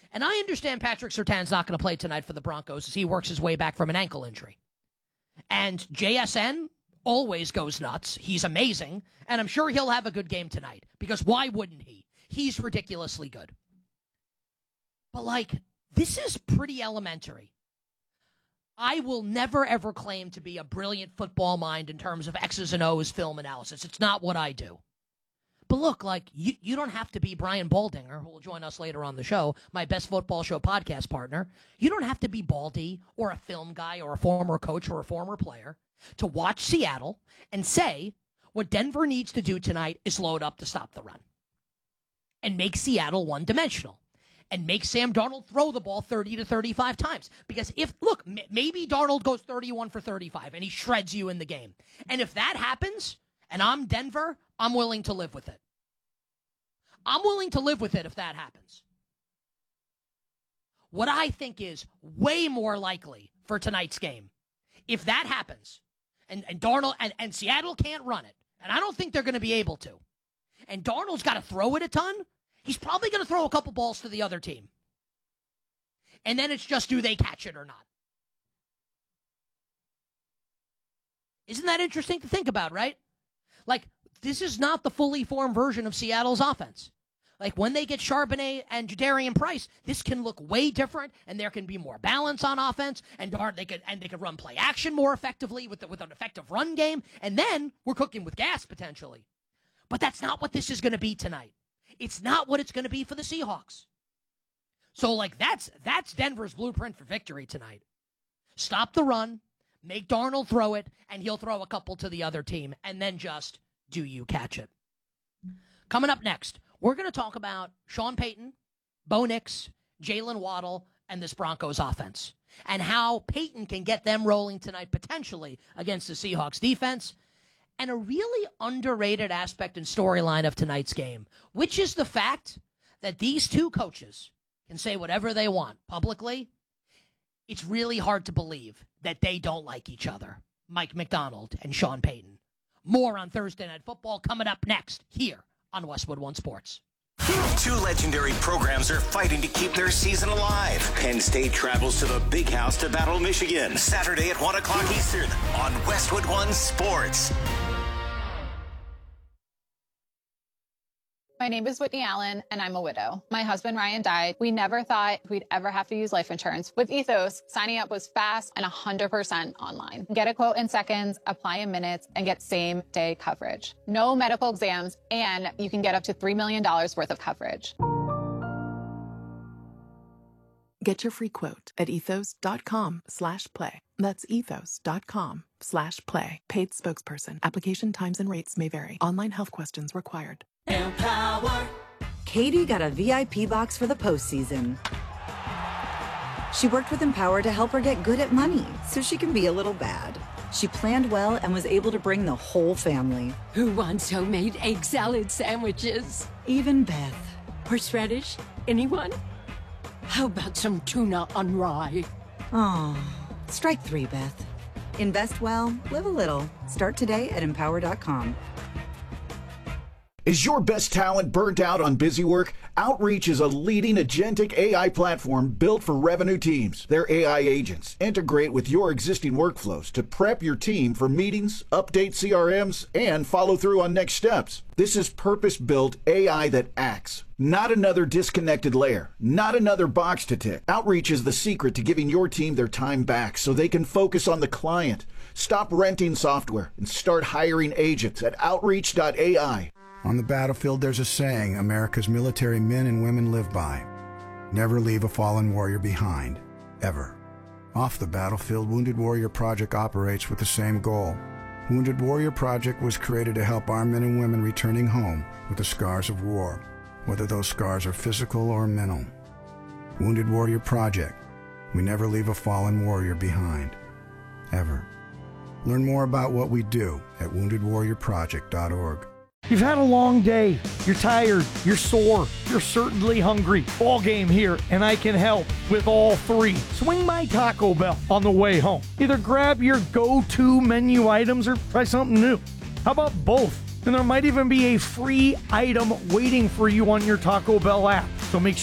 And I understand Patrick Surtain's not going to play tonight for the Broncos as he works his way back from an ankle injury. And JSN always goes nuts. He's amazing. And I'm sure he'll have a good game tonight. Because why wouldn't he? He's ridiculously good. But, this is pretty elementary. I will never, ever claim to be a brilliant football mind in terms of X's and O's film analysis. It's not what I do. But look, you don't have to be Brian Baldinger, who will join us later on the show, my Best Football Show podcast partner. You don't have to be Baldy or a film guy or a former coach or a former player to watch Seattle and say what Denver needs to do tonight is load up to stop the run and make Seattle one-dimensional and make Sam Darnold throw the ball 30 to 35 times. Because maybe Darnold goes 31 for 35 and he shreds you in the game. And if that happens and I'm Denver, I'm willing to live with it. I'm willing to live with it if that happens. What I think is way more likely for tonight's game, if that happens, and Darnold and Seattle can't run it, and I don't think they're going to be able to, and Darnold's got to throw it a ton, he's probably going to throw a couple balls to the other team. And then it's just, do they catch it or not? Isn't that interesting to think about, right? This is not the fully formed version of Seattle's offense. When they get Charbonnet and Jadarian Price, this can look way different, and there can be more balance on offense, and they could run play action more effectively with an effective run game, and then we're cooking with gas potentially. But that's not what this is going to be tonight. It's not what it's going to be for the Seahawks. So that's Denver's blueprint for victory tonight. Stop the run, make Darnold throw it, and he'll throw a couple to the other team, and then just do you catch it? Coming up next, we're going to talk about Sean Payton, Bo Nix, Jalen Waddle, and this Broncos offense, and how Payton can get them rolling tonight potentially against the Seahawks defense, and a really underrated aspect and storyline of tonight's game, which is the fact that these two coaches can say whatever they want publicly. It's really hard to believe that they don't like each other, Mike Macdonald and Sean Payton. More on Thursday Night Football coming up next here on Westwood One Sports. Two legendary programs are fighting to keep their season alive. Penn State travels to the Big House to battle Michigan Saturday at 1 o'clock Eastern on Westwood One Sports. My name is Whitney Allen, and I'm a widow. My husband, Ryan, died. We never thought we'd ever have to use life insurance. With Ethos, signing up was fast and 100% online. Get a quote in seconds, apply in minutes, and get same-day coverage. No medical exams, and you can get up to $3 million worth of coverage. Get your free quote at ethos.com/play. That's ethos.com/play. Paid spokesperson. Application times and rates may vary. Online health questions required. Empower. Katie got a VIP box for the postseason. She worked with Empower to help her get good at money so she can be a little bad. She planned well and was able to bring the whole family. Who wants homemade egg salad sandwiches? Even Beth. Horseradish? Anyone? How about some tuna on rye? Oh, strike three, Beth. Invest well, live a little. Start today at empower.com. Is your best talent burnt out on busy work? Outreach is a leading agentic AI platform built for revenue teams. Their AI agents integrate with your existing workflows to prep your team for meetings, update CRMs, and follow through on next steps. This is purpose-built AI that acts, not another disconnected layer, not another box to tick. Outreach is the secret to giving your team their time back so they can focus on the client. Stop renting software and start hiring agents at outreach.ai. On the battlefield, there's a saying America's military men and women live by. Never leave a fallen warrior behind, ever. Off the battlefield, Wounded Warrior Project operates with the same goal. Wounded Warrior Project was created to help our men and women returning home with the scars of war, whether those scars are physical or mental. Wounded Warrior Project. We never leave a fallen warrior behind, ever. Learn more about what we do at woundedwarriorproject.org. You've had a long day. You're tired. You're sore. You're certainly hungry. Ball game here, and I can help with all three. Swing by Taco Bell on the way home. Either grab your go-to menu items or try something new. How about both? And there might even be a free item waiting for you on your Taco Bell app. So make sure